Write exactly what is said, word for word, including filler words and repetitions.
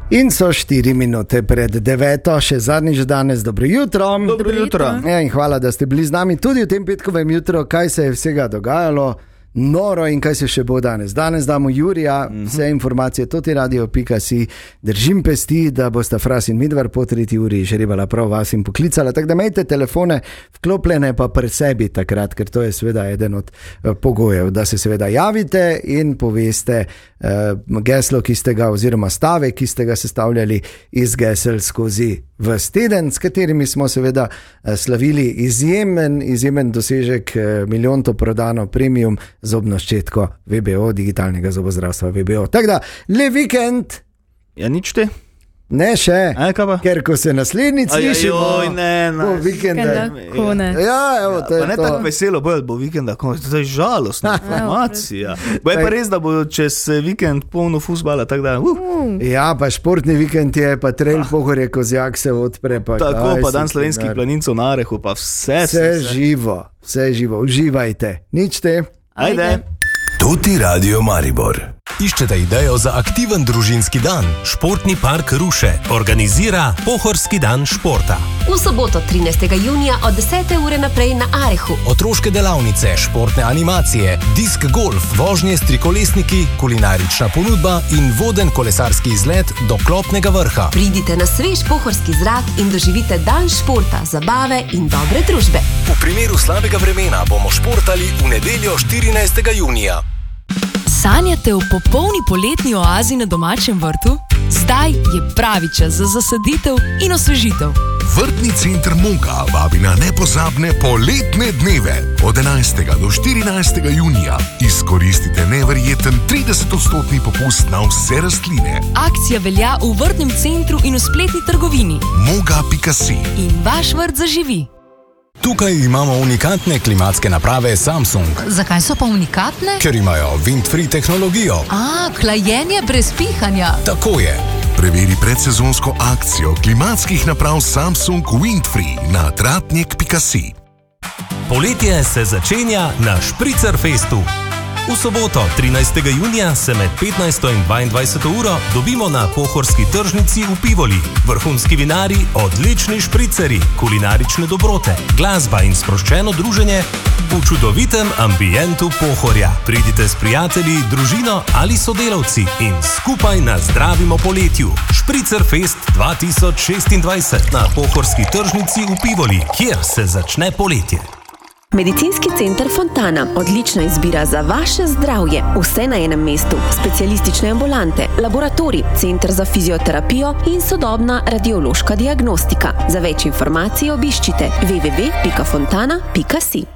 In so štiri minute pred deveto, še zadnjič danes. Dobro jutro. Dobro jutro. Ja, in hvala, da ste bili z nami tudi v tem petkovem jutru. Kaj se je vsega dogajalo, noro in kaj se še bo danes. Danes damo Jurija, vse informacije totiradio pika si, držim pesti, da bosta Fras in Midvar po tretji uri žrebala prav vas in poklicala. Tako da imejte telefone vklopljene pa pri sebi takrat, ker to je seveda eden od uh, pogojev, da se seveda javite in poveste uh, geslo, ki ste ga, oziroma stave, ki ste ga sestavljali iz gesel skozi ves teden, s katerimi smo seveda uh, slavili izjemen, izjemen dosežek, uh, milijonto prodano premium zobno ščetko V B O, digitalnega zobozdravstva V B O. Tako da, le vikend. Ja, nič te? Ne še, A, ker ko se naslednjič slišimo, Ajoj, ne, ne. bo vikenda. Kone. Ja, evo, to je Pa ne to. tako veselo bo, bo vikenda, to je žalostna informacija. Bo je pa res, da bo čez vikend polno fuzbala, tako da, uh. Ja, pa športni vikend je, pa trail Pohorje, Kozjak se odpre. Pa Tako, kaj pa si dan ti slovenskih naredi. planincev na Arehu, pa vse. Vse živo, vse živo, uživajte. Nič te. Ajde. Tuti Radio Maribor. Iščete idejo za aktiven družinski dan? Športni park Ruše organizira Pohorski dan športa. V soboto trinajstega junija od desete ure naprej na Arehu. Otroške delavnice, športne animacije, disk golf, vožnje s trikolesniki, kulinarična ponudba in voden kolesarski izlet do Klopnega vrha. Pridite na svež pohorski zrak in doživite dan športa, zabave in dobre družbe. V primeru slabega vremena bomo športali v nedeljo štirinajstega junija. Sanjate o popolni poletni oazi na domačem vrtu? Zdaj je pravi čas za zasaditev in osvežitev. Vrtni center Moga vabi na nepozabne poletne dneve. Od enajstega do štirinajstega junija izkoristite neverjeten tridesetodstotni popust na vse rastline. Akcija velja v vrtnem centru in v spletni trgovini. moga pika si. In vaš vrt zaživi. Tukaj imamo unikatne klimatske naprave Samsung, Zakaj so pa unikatne? ker imajo wind-free tehnologijo. A, hlajenje brez pihanja. Tako je. Preveri predsezonsko akcijo klimatskih naprav Samsung Windfree na tratnik pika si. Poletje se začenja na Špricerfestu. V soboto, trinajstega junija, se med petnajsto in dvaindvajseto uro dobimo na Pohorski tržnici v Pivoli. Vrhunski vinari, odlični špriceri, kulinarične dobrote, glasba in sproščeno druženje v čudovitem ambientu Pohorja. Pridite s prijatelji, družino ali sodelavci in skupaj nazdravimo poletju. Špricerfest dva tisoč šestindvajset na Pohorski tržnici v Pivoli, kjer se začne poletje. Medicinski center Fontana. Odlična izbira za vaše zdravje. Vse na enem mestu. Specialistične ambulante, laboratorij, center za fizioterapijo in sodobna radiološka diagnostika. Za več informacij obiščite w w w pika fontana pika si.